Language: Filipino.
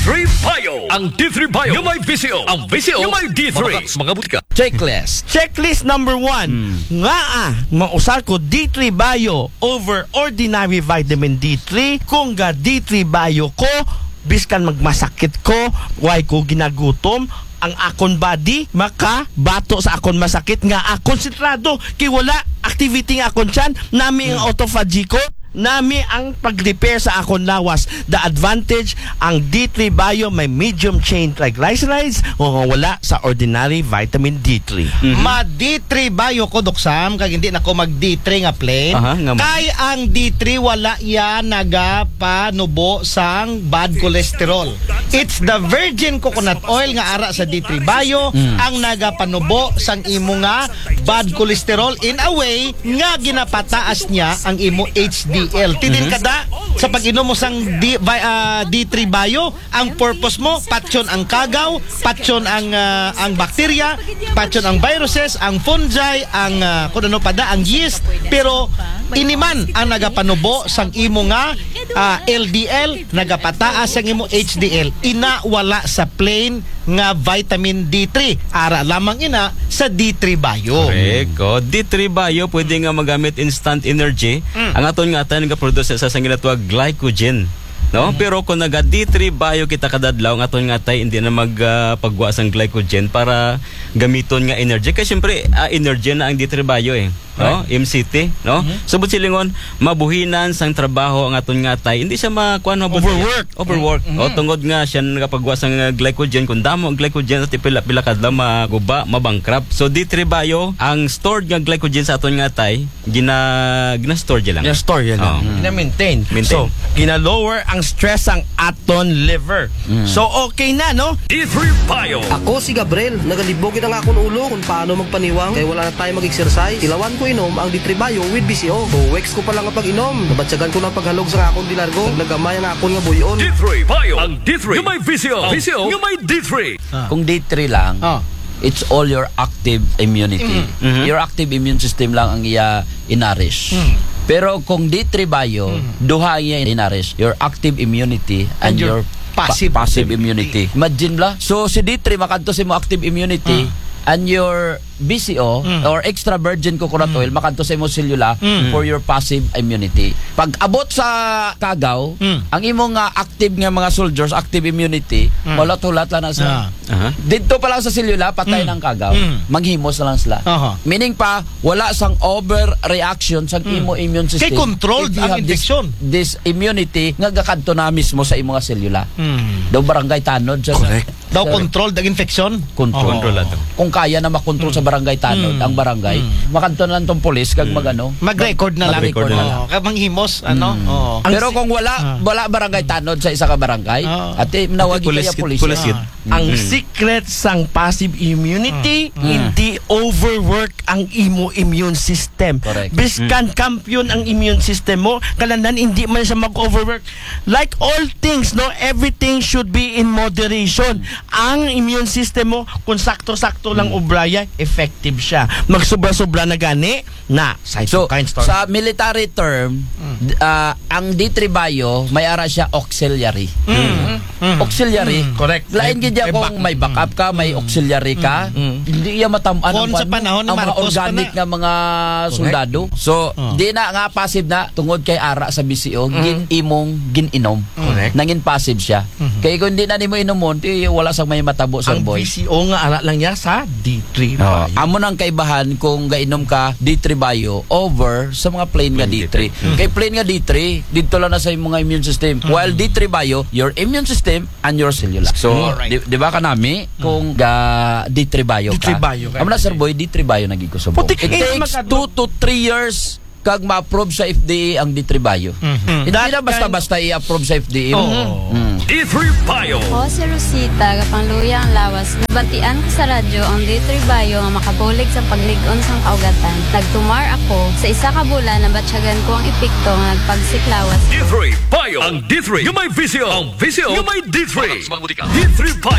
D3 Bio. Ang D3 Bio yung may VCO. Ang VCO yung may D3. Mga butika. Checklist number 1. Mausar ko D3 Bio over ordinary vitamin D3. Kung ga D3 Bio ko, biskan magmasakit ko, why ko ginagutom, ang akon body makabato sa akon masakit nga konsentrado kay wala activity nga akon tiyan, nami ang autophagy ko, nami ang pag-repair sa akon lawas. The advantage, ang D3 Bio may medium chain triglycerides o wala sa ordinary vitamin D3. Ma D3 Bio ko doksam kag hindi nako mag D3 nga plain. Kay ang D3 wala ya nagapanubo sang bad cholesterol. It's the virgin coconut oil nga ara sa D3 Bio ang nagapanubo sang imo nga bad cholesterol in a way nga ginapataas niya ang imo HDL. Tidin kada sa pag-inom mo sang D3 Bio, ang purpose mo patyon ang kagaw, patyon ang bakterya, patyon ang viruses, ang fungi, ang kung ano pa da, ang yeast, pero iniman ang nagapanubo sang imo nga LDL, nagapataas sang imo HDL. Ina wala sa plain nga vitamin D3. Ara lamang ina sa D3 Bio. Correct. D3 Bio pwede nga magamit instant energy. Ang aton nga tayo nagaproduce sa ginatawag glycogen. No? Pero kung naga D3 Bio kita kadadlaw, ang aton nga tayo hindi na magpagwa sang glycogen para gamiton nga energy. Kasi syempre, energy na ang D3 Bio eh. No? MCT, no? Subot silingon, mabuhinan sang trabaho ang aton nga tay. Hindi siya overwork. O tungod nga siya nagapagwa sang glycogen, kung damo ang glycogen at pila kadlaw maguba, mabangkrap. So D3 Bio, ang stored nga glycogen sa aton nga tay, gina-store lang. Gina-store lang. Gina-maintain. So, gina-lower ang stress ang aton liver. So okay na, no? D3 Bio. Ako si Gabriel, nagalibogin ang akong ulo kung paano magpaniwang kaya wala na tayo mag-exercise. Ilawan ko inom ang D3 Bio with BCO. 2 weeks ko pa lang ang pag-inom. Nabatsagan ko ng paghalog sa akong dilargo. Naglagamay ang akong nga buyon. D3 Bio. Ang D3 yung may VCO. VCO yung may D3. Kung D3 lang, it's all your active immunity. Your active immune system lang ang iya inarish. Pero kung D3 Bio, duha iya inarish your active immunity and your passive immunity. Imagine la. So si D3 makanto si mo active immunity and your BCO or extra virgin coconut oil makanto sa imo selula for your passive immunity. Pag abot sa kagaw, ang imong active nga mga soldiers, active immunity, hulat-hulat lang na sa dito pa lang sa selula, patay ng kagaw. Manghimos na lang sila. Meaning pa, wala sang overreaction sa imo immune system. Kay controlled ang infection. This immunity nga gakanto na mismo sa imo nga selula. Daw barangay tanod sa daw controlled ang infection. Kontrolado. Kung kaya na makontrol sa barangay tanod ang barangay, makanto na lang tong pulis kag mag-record na lang. Mag-record na lang. Kag manghimos Pero kung wala barangay tanod sa isa ka barangay, ate nawagi kaya pulis. Ang secret sang passive immunity, hindi overwork ang imo immune system. Correct. Biskan kampiyon ang immune system mo, kalandan hindi man siya mag-overwork. Like all things, no, everything should be in moderation. Ang immune system mo, kung sakto-sakto lang ubraya, effective siya. Magsobra-sobra na gani na cytokine storm. Sa military term, ang D3 Bio may ara siya auxiliary. Auxiliary. Correct. Lain gid kung may backup ka, may auxiliary ka, hindi iya matamaan sa panahon ni ang mga Marcos organic nga mga soldado. So, di na nga passive na tungod kay ara sa BCO, gininom. Correct. Nangin passive siya. Kaya kung hindi na nimo inomon, wala sang may matabo sa ang boy. VCO nga ara lang niya sa D3 Bio. Amo nang kaibahan kung gainom ka D3 Bio over sa mga plain nga D3. Kay plain nga D3, dito lang na sa mga immune system. While D3 Bio, your immune system and your cellular. So, di ba kanami kung D3 Bio ka? D3 Bio ka. Amo na sir boy, D3 Bio nagikusubo. It takes 2 to 3 years kag ma-approve sa FDA ang D3 Bio. Hindi na basta-basta i-approve sa FDA. D3 Bio. Ako si Rosita, kapangluya ang lawas. Nabantian ko sa radyo ang D3 Bio nga makabulig sa pagligon sang kaugatan. Nagtumar ako sa isa ka bulan na batsyagan ko ang epekto nga nagpagsiklawas. D3 Bio. Ang D3 yung may VCO. Ang VCO yung may D3. D3 Bio.